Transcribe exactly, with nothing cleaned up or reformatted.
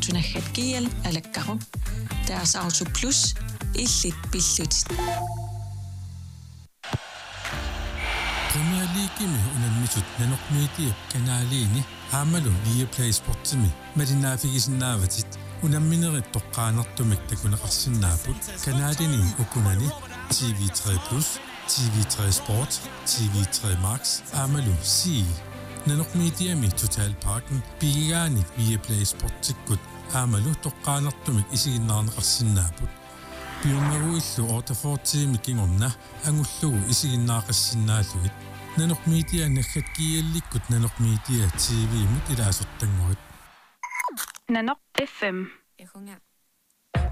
артунаггат киал алаккарут таасаарту плюс иллит пиллутит Premier League-imi unammitut nanormiitiap kanaalini aamalu Viaplay Sportsimi malinaafigisinnaavatit unamminerit toqqaanertumik takunaqarsinnaaput kanaalini ukunani T V tre plus, T V tre Sport, T V tre Max aamalu si nanormiitiami Totalparken pigigaani Viaplay Sportsikkut aamalu toqqaanertumik isiginnaarneqarsinnaaput Piumaruillu ortafortiimi kingorna angullugu isiginnaaqassinnaalluit nanormiitia naggat kiallikkut nanormiitia T V-mut ilaasortangurit Nanor F M. Ehunga